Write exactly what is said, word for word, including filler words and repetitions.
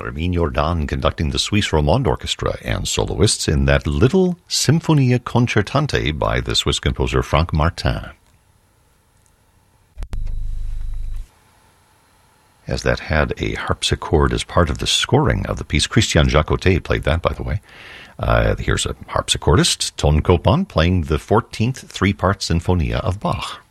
Armin Jordan conducting the Suisse Romande Orchestra and soloists in that little Symphonia Concertante by the Swiss composer Franck Martin. As that had a harpsichord as part of the scoring of the piece. Christian Jacotet played that, by the way. Uh, here's a harpsichordist, Ton Koopman, playing the fourteenth three-part Sinfonia of Bach.